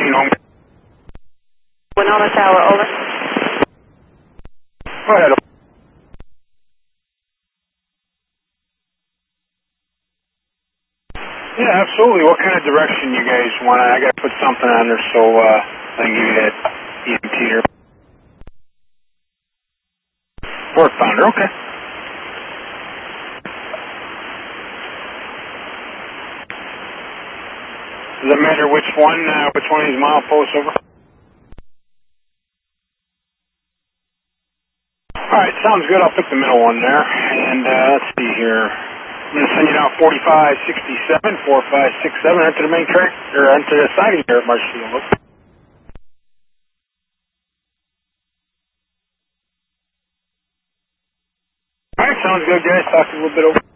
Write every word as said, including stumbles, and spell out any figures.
sixteen home. Winona Tower, over. Go ahead. Yeah, absolutely. What kind of direction you guys want? I got to put something on there so uh, I can give you that E M T here. Fourth pounder, okay. Does it matter which one, uh, which one of these mileposts over? Alright, sounds good. I'll pick the middle one there. And uh, let's see here. I'm going to send you down forty-five sixty-seven, four five six seven, enter the main track, or enter the siding here at Marshfield. Alright, sounds good, guys. Talk to you a little bit over.